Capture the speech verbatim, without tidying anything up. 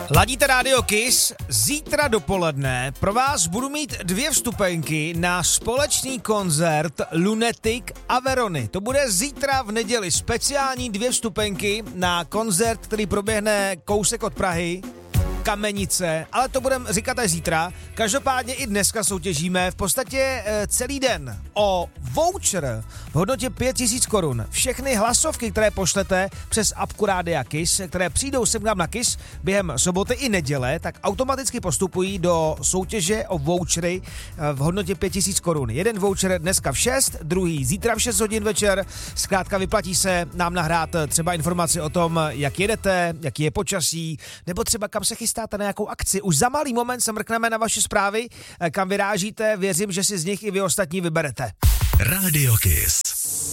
Ladíte Radio Kiss, zítra dopoledne pro vás budu mít dvě vstupenky na společný koncert Lunatic a Verony. To bude zítra v neděli, speciální dvě vstupenky na koncert, který proběhne kousek od Prahy, Kamenice, ale to budeme říkat až zítra. Každopádně i dneska soutěžíme v podstatě celý den o voucher v hodnotě pět tisíc korun. Všechny hlasovky, které pošlete přes apku Rádia Kiss, které přijdou sem na Kiss během soboty i neděle, tak automaticky postupují do soutěže o vouchery v hodnotě pět tisíc korun. Jeden voucher dneska v šest, druhý zítra v šest hodin večer. Zkrátka vyplatí se nám nahrát třeba informaci o tom, jak jedete, jaký je počasí, nebo třeba kam se chystáte na nějakou akci. Už za malý moment se mrkneme na vaše zprávy, kam vyrážíte, věřím, že si z nich i vy ostatní vyberete. Radio Kiss.